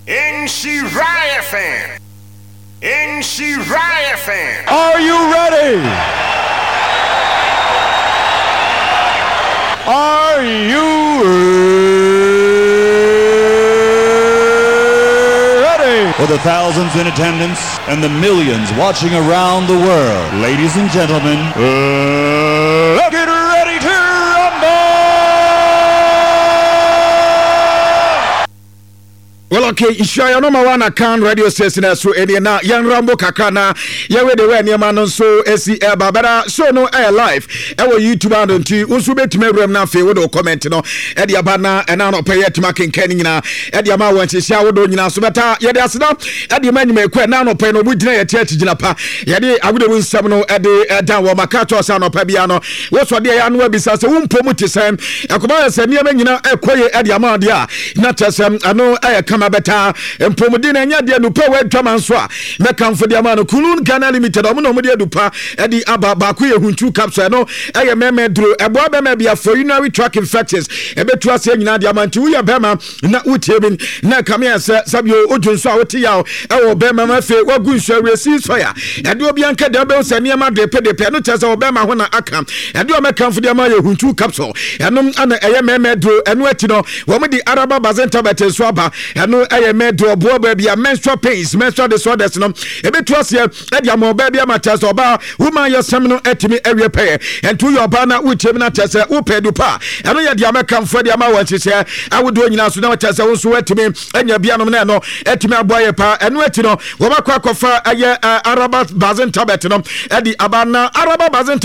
Inshiraya fan. Inshiraya fan. Are you ready? Are you ready? For the thousands in attendance and the millions watching around the world, ladies and gentlemen, let's get ready to rumble! Well, okay, Ishaya no mawana kan radio station so eni na yan rambo kakana ya we de we niam so esi babara so no air live e wo YouTube and nti unso betime ram na fe we do comment no e de aba na e na no pay yetima kenkan nyina e de ama wan hyehyia wo do nyina so beta ye de asena e de manyima ekwa na no pay no mu gina ye church gina pa ye de agude won sam no e de dan wo makato sa no pa bia no wo so de ya no abisa se wo mpom tisem akoba se niam nyina ekoye e de ama de a na tesem ano e kama beta empomudi na nya de nupa we twama nso a mekamfo de ama no Kulun Ghana Limited omo no mo de dupa e di aba ba ko ye hunchu capsule no eye meme duro ebo abema bia for urinary tract infections e betu ase nyina de ama nti wo ya bema na utiebi na kamia se sabio odwonso a wote ya e wo bema ma fe wagu nso resi soya e de obi anka de be se niam de pe no tese wo bema ho na aka e de o mekamfo de ama ye hunchu capsule enom ana eye meme duro eno ati no wo mo di araba bazenta bete so aba eno eye medo obo ba bia menstrual pains menstrual disorders no ebetu ase e dia mo ba bia matters oba woman yesem no etimi ewie pay entu your ba na uchem na tese wo pedu pa eno ye dia mekamfo dia ma wanhyehyɛ awodo nyina so na tese wo so etimi anya bia no na no etimi aboye pa eno ati no wo ba kwa kofa eye araba bazin tablet no e di abana araba bazin